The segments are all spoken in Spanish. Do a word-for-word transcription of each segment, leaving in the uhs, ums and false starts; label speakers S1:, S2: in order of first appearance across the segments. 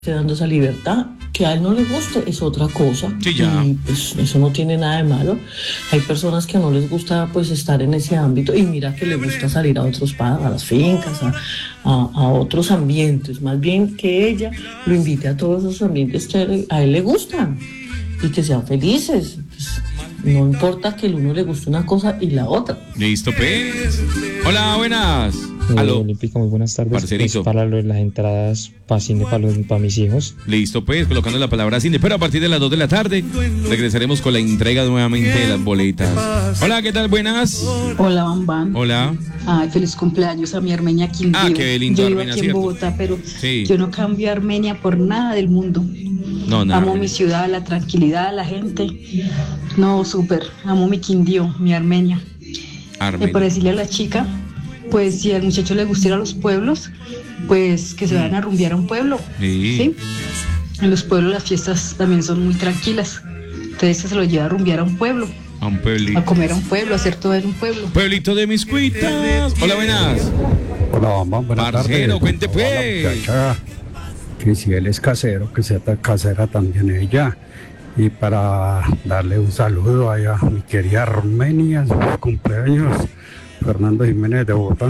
S1: esté dando esa libertad. Que a él no le guste es otra cosa.
S2: Sí, ya.
S1: Y pues eso no tiene nada de malo. Hay personas que no les gusta pues estar en ese ámbito y mira que le gusta salir a otros pa- a las fincas, a, a, a otros ambientes. Más bien que ella lo invite a todos esos ambientes que a él le gustan y que sean felices. Pues, no importa que el uno le guste una cosa y la otra.
S2: Listo, pues. Hola, buenas.
S3: Eh,
S2: Aló.
S3: Olímpica, muy buenas tardes.
S2: Parcerito.
S3: Pues para lo de las entradas para cine para, los, para mis hijos.
S2: Listo, pues, colocando la palabra cine. Pero a partir de las dos de la tarde regresaremos con la entrega nuevamente de las boletas. Hola, ¿qué tal? Buenas.
S4: Hola, Bam Bam.
S2: Hola.
S4: Ay, feliz cumpleaños a mi Armenia Quindío.
S2: Ah, qué lindo,
S4: Yo vivo
S2: Armenia,
S4: aquí en
S2: ¿cierto?
S4: Bogotá, pero
S2: Sí.
S4: yo no cambio a Armenia por nada del mundo.
S2: No, nada.
S4: Amo mi ciudad, la tranquilidad, la gente. No, súper. Amo mi Quindío, mi Armenia.
S2: Armenia.
S4: Y por decirle a la chica, pues si al muchacho le gustara los pueblos, pues que se vayan a rumbear a un pueblo.
S2: Sí.
S4: ¿Sí? En los pueblos las fiestas también son muy tranquilas. Entonces se lo lleva a rumbear a un pueblo,
S2: A un pueblito.
S4: a comer a un pueblo, a hacer todo en un pueblo.
S2: Pueblito de mis cuitas. Hola, buenas.
S5: Hola, mamá, buenas
S2: Parcero,
S5: tardes.
S2: cuente, pues.
S5: Hola, muchacha, que si él es casero, que sea tan casera también ella. Y para darle un saludo allá a mi querida Armenia, su cumpleaños, Fernando Jiménez de Bogotá.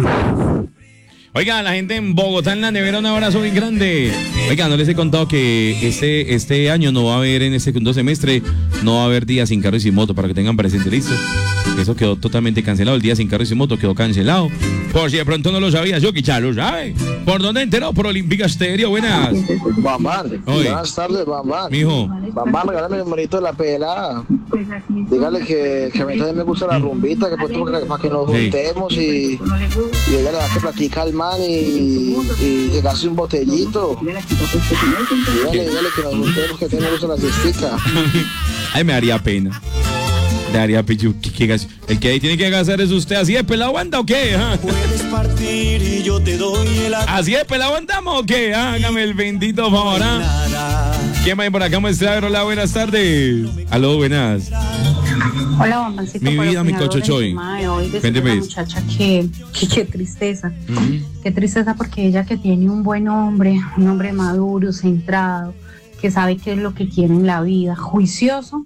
S2: Oiga, la gente en Bogotá, en la nevera, un abrazo muy grande. Oiga, no les he contado que este, este año no va a haber, en este segundo semestre, no va a haber día sin carro y sin moto, para que tengan presente, listo. Eso quedó totalmente cancelado, el día sin carro y sin moto quedó cancelado. Por si de pronto no lo sabías, yo que ya lo sabe. ¿Por dónde enteró? Por Olímpica Estéreo, buenas.
S6: Bambán,
S2: Oye.
S6: buenas tardes, Bambán.
S2: Mijo,
S6: Bambán, regálame el numerito de la pelada. Dígale que, que a mí también me gusta la rumbita, que pues, para, para que nos
S2: Sí.
S6: juntemos y, y ella le da que platica al man y, y que gaste un botellito. Dígale, dígale que nos juntemos, que tenemos gusta la cestica.
S2: ay, me daría pena. Le daría pichu. ¿Qué- qué gas- El que ahí tiene que gastar es usted. ¿Así de pelado anda o qué? ¿Ah?
S7: Puedes partir y yo te doy el
S2: ¿Así de pelado andamos o qué? Hágame el bendito favor. ¿Ah? ¿Quién va por acá? Muestra, hola, buenas tardes. Aló, buenas.
S8: Hola, Bambancito.
S2: Mi
S8: por
S2: vida, mi
S8: opinar sobre el
S2: cochochoy.
S8: tema de hoy, decirle
S2: Cuénteme.
S8: a la muchacha que, que qué tristeza.
S2: Ujú.
S8: Qué tristeza porque ella que tiene un buen hombre, un hombre maduro, centrado, que sabe qué es lo que quiere en la vida, juicioso,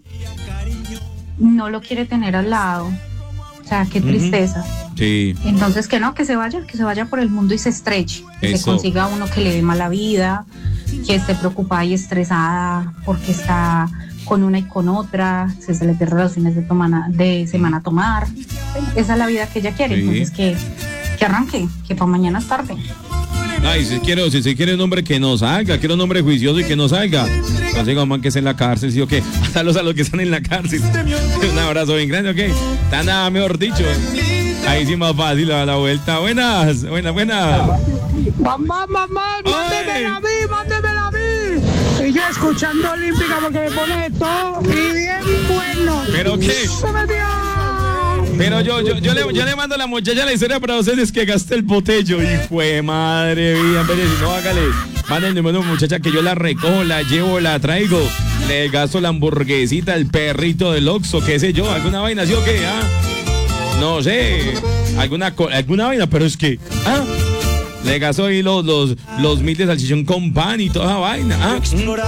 S8: no lo quiere tener al lado. O sea, qué
S2: Ujú.
S8: tristeza.
S2: Sí.
S8: Entonces que no, que se vaya, que se vaya por el mundo y se estreche, que
S2: Eso.
S8: se consiga uno que le dé mala vida, que esté preocupada y estresada porque está con una y con otra, se, se le pierde los fines de, tomana- de semana a tomar. Esa es la vida que ella quiere,
S2: Sí.
S8: entonces que, que arranque, que para mañana es tarde.
S2: Ay, si quiere, si se quiere un hombre que no salga, quiere un hombre juicioso y que no salga. No diga un man que está en la cárcel, sí o qué. Hasta los a los que están en la cárcel. Un abrazo bien grande, ok. Está nada, mejor dicho. Ahí sí más fácil a la vuelta. Buenas, buenas, buenas.
S9: Mamá, mamá, mándemela a mí, mándemela a mí. Y yo escuchando Olímpica porque me pone de todo y bien bueno.
S2: ¿Pero qué?
S9: ¡Se metió!
S2: Pero yo, yo, yo, le, yo le mando a la muchacha la historia para ustedes que gasté el botello. Y fue madre mía, pero si no, hágale. Mándenme una muchacha que yo la recojo, la llevo, la traigo. Le gasto la hamburguesita, el perrito del Oxxo, qué sé yo, alguna vaina, ¿sí o qué? ¿Ah? No sé, alguna, co- alguna vaina, pero es que, ¿ah? Le gasto ahí los, los, los mil de salchichón con pan y toda esa vaina, ¿ah?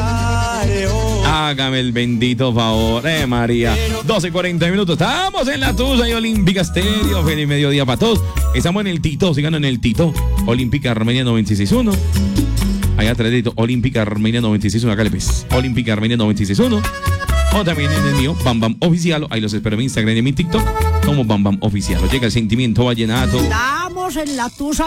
S2: Hágame el bendito favor, eh, María. doce cuarenta minutos. Estamos en la Tusa y Olímpica Estéreo. Feliz mediodía para todos. Estamos en el Tito, sigan en el Tito. Olímpica Armenia noventa y seis punto uno. Allá atrás de Tito, Olímpica Armenia noventa y seis punto uno. Acá le ves. Olímpica Armenia noventa y seis punto uno. O también en el mío, Bam Bam Oficial. Ahí los espero en mi Instagram y en mi TikTok como Bam Bam Oficial. Llega el sentimiento vallenato.
S9: Estamos en la Tusa.